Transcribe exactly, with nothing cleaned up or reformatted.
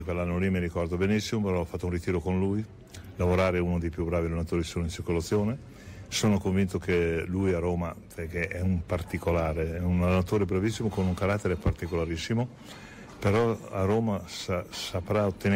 Quell'anno lì mi ricordo benissimo, però ho fatto un ritiro con lui, lavorare è uno dei più bravi allenatori che sono in circolazione. Sono convinto che lui a Roma, perché è un particolare, è un allenatore bravissimo con un carattere particolarissimo, però a Roma sa, saprà ottenere